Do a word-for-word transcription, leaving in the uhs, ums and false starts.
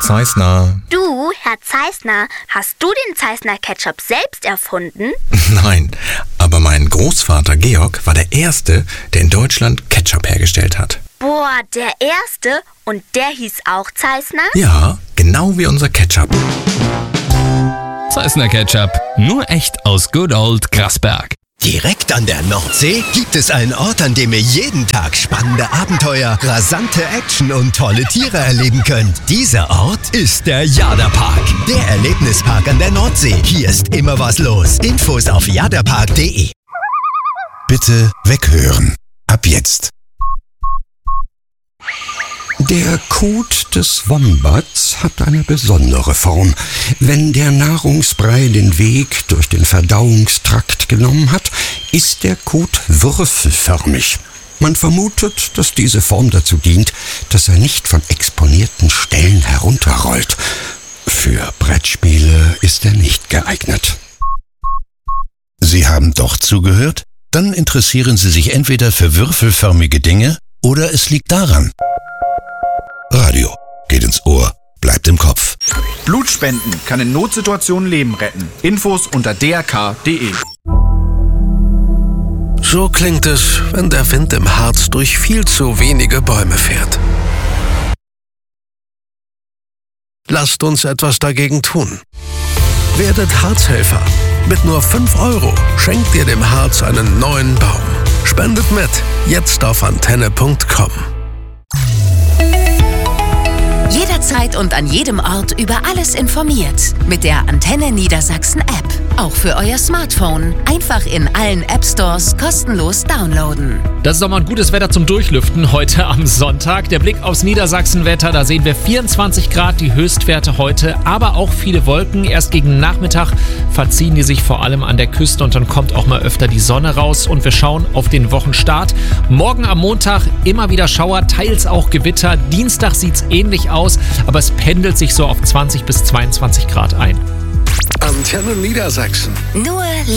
Zeissner. Du, Herr Zeissner, hast du den Zeissner Ketchup selbst erfunden? Nein, aber mein Großvater Georg war der Erste, der in Deutschland Ketchup hergestellt hat. Boah, der Erste? Und der hieß auch Zeissner? Ja, genau wie unser Ketchup. Zeissner Ketchup, nur echt aus Good Old Grasberg. Direkt an der Nordsee gibt es einen Ort, an dem ihr jeden Tag spannende Abenteuer, rasante Action und tolle Tiere erleben könnt. Dieser Ort ist der Jaderpark, der Erlebnispark an der Nordsee. Hier ist immer was los. Infos auf jaderpark punkt de. Bitte weghören. Ab jetzt. Der Kot des Wombats hat eine besondere Form. Wenn der Nahrungsbrei den Weg durch den Verdauungstrakt genommen hat, ist der Kot würfelförmig. Man vermutet, dass diese Form dazu dient, dass er nicht von exponierten Stellen herunterrollt. Für Brettspiele ist er nicht geeignet. Sie haben doch zugehört? Dann interessieren Sie sich entweder für würfelförmige Dinge oder es liegt daran. Radio geht ins Ohr, bleibt im Kopf. Blutspenden kann in Notsituationen Leben retten. Infos unter d r k punkt de. So klingt es, wenn der Wind im Harz durch viel zu wenige Bäume fährt. Lasst uns etwas dagegen tun. Werdet Harzhelfer. Mit nur fünf Euro schenkt ihr dem Harz einen neuen Baum. Spendet mit, jetzt auf antenne punkt com. Jederzeit und an jedem Ort über alles informiert. Mit der Antenne Niedersachsen App. Auch für euer Smartphone. Einfach in allen App Stores kostenlos downloaden. Das ist doch mal ein gutes Wetter zum Durchlüften heute am Sonntag. Der Blick aufs Niedersachsenwetter, da sehen wir vierundzwanzig Grad, die Höchstwerte heute, aber auch viele Wolken. Erst gegen Nachmittag verziehen die sich vor allem an der Küste und dann kommt auch mal öfter die Sonne raus. Und wir schauen auf den Wochenstart. Morgen am Montag immer wieder Schauer, teils auch Gewitter. Dienstag sieht's ähnlich aus, aber es pendelt sich so auf zwanzig bis zweiundzwanzig Grad ein. Antenne Niedersachsen. Nur